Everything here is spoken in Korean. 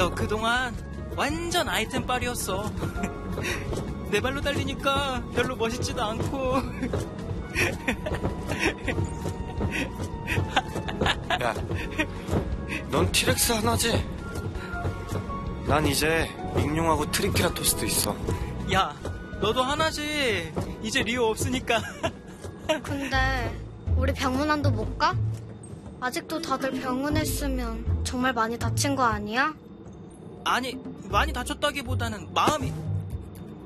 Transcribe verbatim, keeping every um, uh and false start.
너 그동안 완전 아이템빨이었어. 내 발로 달리니까 별로 멋있지도 않고. 야, 넌 티렉스 하나지? 난 이제 밍룡하고 트리케라토스도 있어. 야, 너도 하나지. 이제 리오 없으니까. 근데 우리 병문안도 못 가? 아직도 다들 병원에 있으면 정말 많이 다친 거 아니야? 아니, 많이 다쳤다기보다는 마음이